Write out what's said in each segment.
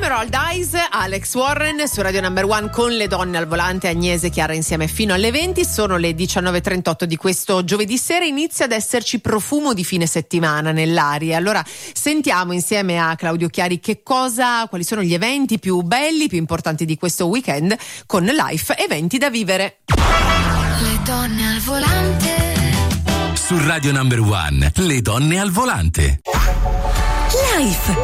Emerald Eyes, Alex Warren su Radio Number One con le donne al volante, Agnese e Chiara insieme fino alle 20. Sono le 19.38 di questo giovedì sera, inizia ad esserci profumo di fine settimana nell'aria. Allora sentiamo insieme a Claudio Chiari quali sono gli eventi più belli, più importanti di questo weekend con Life, eventi da vivere. Le donne al volante. Su Radio Number One, le donne al volante. Life.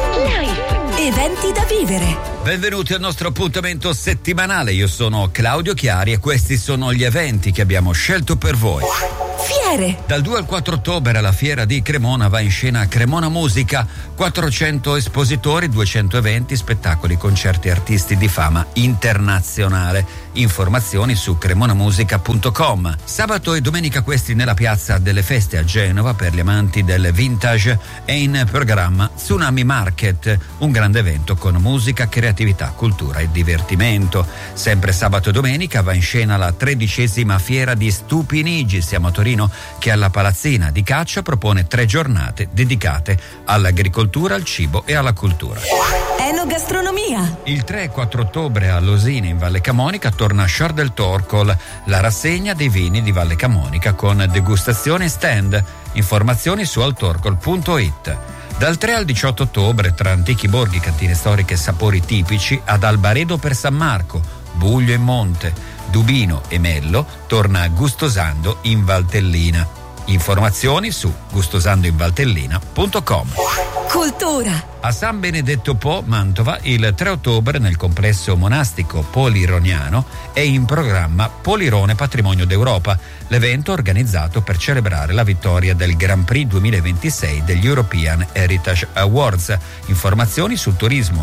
Eventi da vivere. Benvenuti al nostro appuntamento settimanale. Io sono Claudio Chiari e questi sono gli eventi che abbiamo scelto per voi. Fiere. Dal 2 al 4 ottobre alla fiera di Cremona va in scena Cremona Musica, 400 espositori, 200 eventi, spettacoli, concerti, artisti di fama internazionale. Informazioni su cremonamusica.com. Sabato e domenica questi nella Piazza delle Feste a Genova per gli amanti del vintage è in programma Tsunami Market, un grande evento con musica, creatività, cultura e divertimento. Sempre sabato e domenica va in scena la 13ª fiera di Stupinigi, siamo a Torino, che alla Palazzina di Caccia propone 3 giornate dedicate all'agricoltura, al cibo e alla cultura. Enogastronomia. Il 3 e 4 ottobre a Losina in Valle Camonica torna Shore del Torcol, la rassegna dei vini di Valle Camonica con degustazione e stand. Informazioni su altorcol.it. Dal 3 al 18 ottobre tra antichi borghi, cantine storiche e sapori tipici ad Albaredo per San Marco, Buglio e Monte, Dubino e Mello torna Gustosando in Valtellina. Informazioni su gustosandoinvaltellina.com. Cultura. A San Benedetto Po, Mantova, il 3 ottobre nel complesso monastico polironiano è in programma Polirone Patrimonio d'Europa, l'evento organizzato per celebrare la vittoria del Grand Prix 2026 degli European Heritage Awards. Informazioni su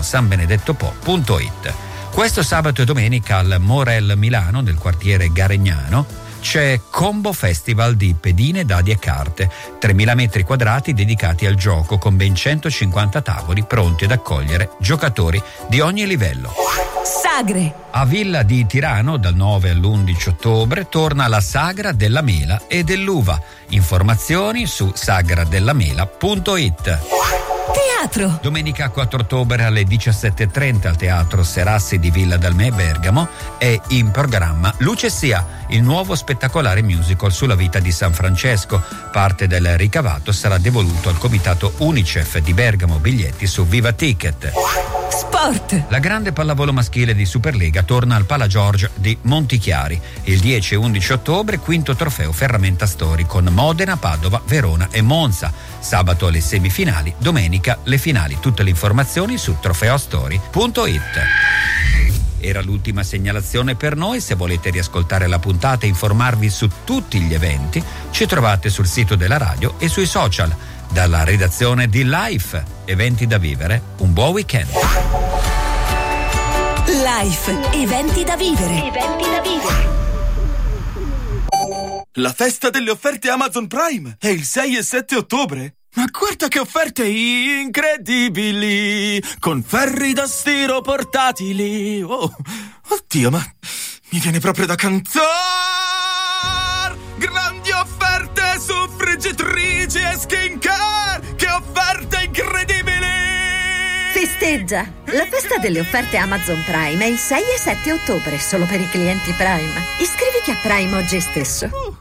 turismosanbenedettopo.it. Questo sabato e domenica al Morel Milano, nel quartiere Garegnano, c'è Combo Festival di pedine, dadi e carte, 3.000 metri quadrati dedicati al gioco con ben 150 tavoli pronti ad accogliere giocatori di ogni livello. Sagre. A Villa di Tirano dal 9 all'11 ottobre torna la Sagra della Mela e dell'Uva. Informazioni su sagradellamela.it. Teatro. Domenica 4 ottobre alle 17.30 al Teatro Serassi di Villa d'Almè, Bergamo, è in programma Luce Sia, il nuovo spettacolare musical sulla vita di San Francesco. Parte del ricavato sarà devoluto al comitato Unicef di Bergamo. Biglietti su Viva Ticket. Sport. La grande pallavolo maschile di Superlega torna al Pala Giorgio di Montichiari. Il 10 e 11 ottobre, quinto trofeo Ferramenta Stori con Modena, Padova, Verona e Monza. Sabato le semifinali, domenica le finali. Tutte le informazioni su trofeostori.it. Era l'ultima segnalazione per noi. Se volete riascoltare la puntata e informarvi su tutti gli eventi, ci trovate sul sito della radio e sui social. Dalla redazione di Life, eventi da vivere, un buon weekend. Life, eventi da vivere. Eventi da vivere. La festa delle offerte Amazon Prime è il 6 e 7 ottobre. Ma guarda che offerte incredibili! Con ferri da stiro portatili. Oh, oddio, ma mi viene proprio da cantare! Grandi offerte su friggitrici e skincare! Che offerte incredibili! Festeggia! La festa delle offerte Amazon Prime è il 6 e 7 ottobre, solo per i clienti Prime. Iscriviti a Prime oggi stesso.